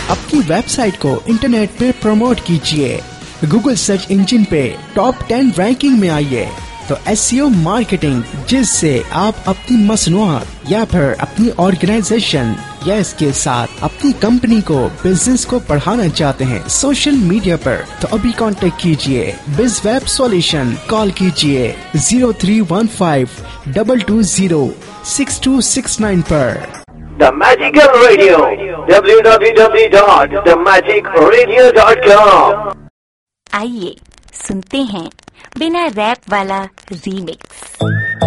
अपनी वेबसाइट को इंटरनेट पे प्रमोट कीजिए, गूगल सर्च इंजन पे टॉप 10 रैंकिंग में आइए। तो एसईओ मार्केटिंग, जिससे आप अपनी मसनूआत या फिर अपनी ऑर्गेनाइजेशन या इसके साथ अपनी कंपनी को, बिजनेस को बढ़ाना चाहते हैं सोशल मीडिया पर, तो अभी कांटेक्ट कीजिए BizWeb Solution। कॉल कीजिए 0315-220-6269 पर। The Magical Radio, www.themagicradio.com। आइए सुनते हैं बिना रैप वाला रीमिक्स।